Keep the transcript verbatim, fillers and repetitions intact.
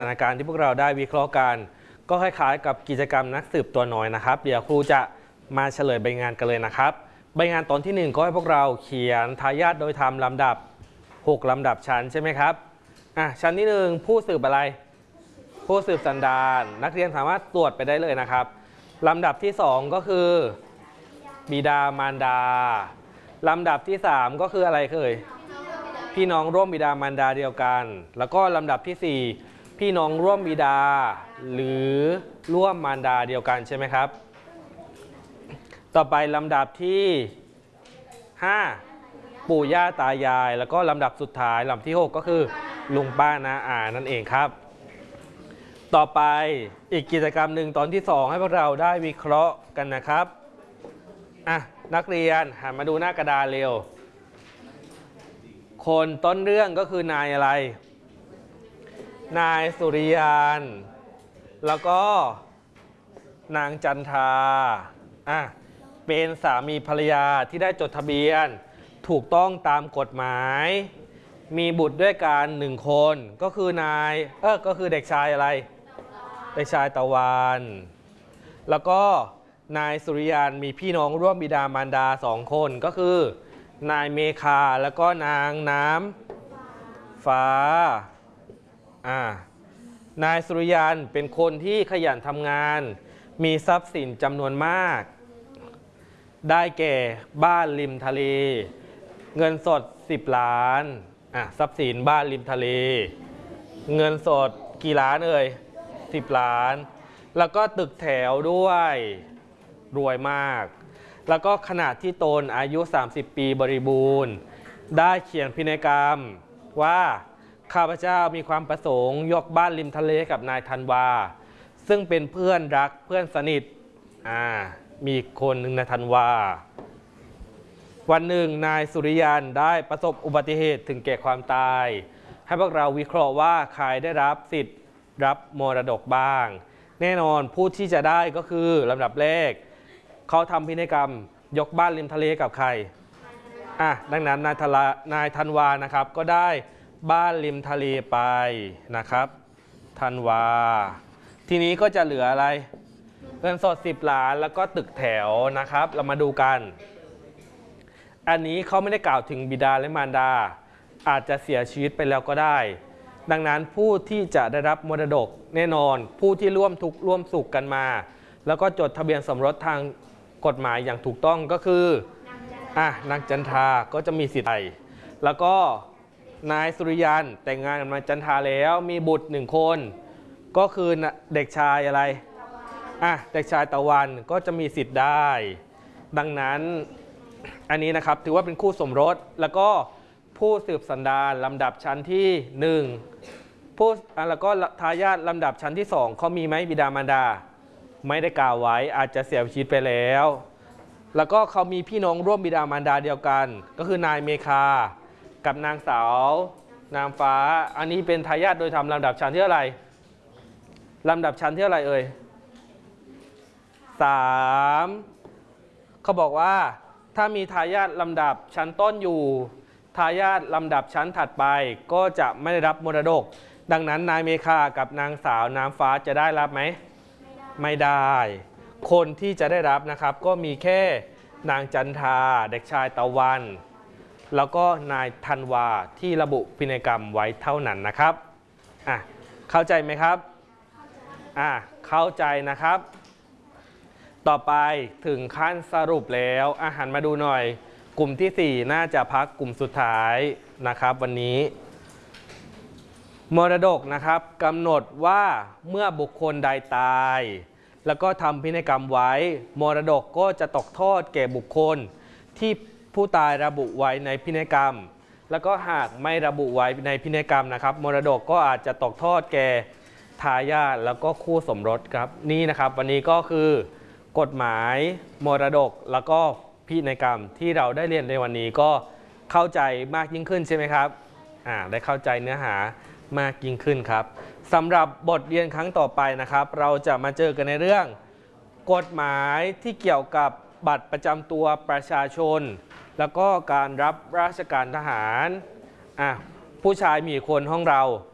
สถานการณ์ที่พวกเราได้วิเคราะห์กันก็คล้ายๆกับกิจกรรมนักสืบตัวน้อยนะครับเดี๋ยวครูจะมาเฉลยใบงานกันเลยนะครับใบงานตอนที่หนึ่งก็ให้พวกเราเขียนทายาทโดยทำลำดับหกลำดับชั้นใช่ไหมครับอ่ะชั้นที่หนึ่งผู้สืบอะไรผู้สืบสันดานนักเรียนสามารถตรวจไปได้เลยนะครับลำดับที่สองก็คือบิดามารดาลำดับที่สามก็คืออะไรเคยพี่น้องร่วมบิดามารดาเดียวกันแล้วก็ลำดับที่สี่พี่น้องร่วมบิดาหรือร่วมมารดาเดียวกันใช่ไหมครับต่อไปลำดับที่ห้าปู่ย่าตายายแล้วก็ลำดับสุดท้ายลำดับที่หกก็คือลุงป้าน้าอานั่นเองครับต่อไปอีกกิจกรรมหนึ่งตอนที่สองให้พวกเราได้วิเคราะห์กันนะครับอ่ะนักเรียนหันมาดูหน้ากระดานเร็วคนต้นเรื่องก็คือนายอะไรนายสุริยานแล้วก็นางจันทราอ่ะเป็นสามีภรรยาที่ได้จดทะเบียนถูกต้องตามกฎหมายมีบุตรด้วยกันหนึ่งคนก็คือนายเออก็คือเด็กชายอะไรเด็กชายตะวันแล้วก็นายสุริยานมีพี่น้องร่วมบิดามารดาสองคนก็คือนายเมฆาแล้วก็นางน้ำฟ้าอ่านายสุริยานเป็นคนที่ขยันทำงานมีทรัพย์สินจำนวนมากได้แก่บ้านริมทะเลเงินสดสิบล้านอ่ะทรัพย์สินบ้านริมทะเลเงินสดกี่ล้านเอ่ยสิบล้านแล้วก็ตึกแถวด้วยรวยมากแล้วก็ขณะที่ตนอายุสามสิบปีบริบูรณ์ได้เขียนพินัยกรรมว่าข้าพเจ้ามีความประสงค์ยกบ้านริมทะเลกับนายธันวาซึ่งเป็นเพื่อนรักเพื่อนสนิทอ่ามีคนหนึ่งนายธันวาวันหนึ่งนายสุริยันได้ประสบอุบัติเหตุถึงแก่ความตายให้พวกเราวิเคราะห์ว่าใครได้รับสิทธิ์รับมรดกบ้างแน่นอนผู้ที่จะได้ก็คือลำดับแรกเขาทำพินัยกรรมยกบ้านริมทะเลกับใครอ่ะดังนั้นนายธนายธันวานะครับก็ได้บ้านริมทะเลไปนะครับธันวาทีนี้ก็จะเหลืออะไรเงินสดสิบล้านแล้วก็ตึกแถวนะครับเรามาดูกันอันนี้เขาไม่ได้กล่าวถึงบิดาและมารดาอาจจะเสียชีวิตไปแล้วก็ได้ดังนั้นผู้ที่จะได้รับมรดกแน่นอนผู้ที่ร่วมทุกข์ร่วมสุขกันมาแล้วก็จดทะเบียนสมรสทางกฎหมายอย่างถูกต้องก็คืออ่ะนางจันทราก็จะมีสิทธิ์ไปแล้วก็นายสุริยันแต่งงานกับนางจันทราแล้วมีบุตรหนึ่งคนก็คือเด็กชายอะไรอ่ะเด็กชายตะวันก็จะมีสิทธิ์ได้ดังนั้นอันนี้นะครับถือว่าเป็นคู่สมรสแล้วก็ผู้สืบสันดานลำดับชั้นที่หนึ่งผู้แล้วก็ทายาทลำดับชั้นที่สองเขามีไหมบิดามารดาไม่ได้กล่าวไว้อาจจะเสียชีวิตไปแล้วแล้วก็เขามีพี่น้องร่วมบิดามารดาเดียวกันก็คือนายเมฆากับนางสาวนางฟ้าอันนี้เป็นทายาทโดยทำลำดับชั้นที่เท่าไหร่ลำดับชั้นที่เท่าไหร่เอ่ยสามเขาบอกว่าถ้ามีทายาทลำดับชั้นต้นอยู่ทายาทลำดับชั้นถัดไปก็จะไม่ได้รับมรดกดังนั้นนายเมฆากับนางสาวน้ำฟ้าจะได้รับไหมไม่ได้คนที่จะได้รับนะครับก็มีแค่นางจันทราเด็กชายตะวันแล้วก็นายธันวาที่ระบุพินัยกรรมไว้เท่านั้นนะครับอ่ะเข้าใจไหมครับอ่ะเข้าใจนะครับต่อไปถึงขั้นสรุปแล้วอาหารมาดูหน่อยกลุ่มที่สี่น่าจะพักกลุ่มสุดท้ายนะครับวันนี้มรดกนะครับกำหนดว่าเมื่อบุคคลใดตายแล้วก็ทำพินัยกรรมไว้มรดกก็จะตกทอดแก่บุคคลที่ผู้ตายระบุไว้ในพินัยกรรมแล้วก็หากไม่ระบุไว้ในพินัยกรรมนะครับมรดกก็อาจจะตกทอดแก่ทายาทแล้วก็คู่สมรสครับนี่นะครับวันนี้ก็คือกฎหมายมรดกแล้วก็พินัยกรรมที่เราได้เรียนในวันนี้ก็เข้าใจมากยิ่งขึ้นใช่ไหมครับอ่าได้เข้าใจเนื้อหามากยิ่งขึ้นครับสำหรับบทเรียนครั้งต่อไปนะครับเราจะมาเจอกันในเรื่องกฎหมายที่เกี่ยวกับบัตรประจำตัวประชาชนแล้วก็การรับราชการทหารอ่ะผู้ชายมีคนห้องเรา